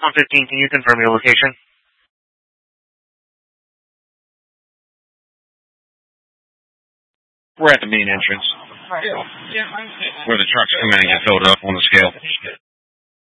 115, can you confirm your location? We're at the main entrance. Yeah. Where the trucks come in and get filled up on the scale.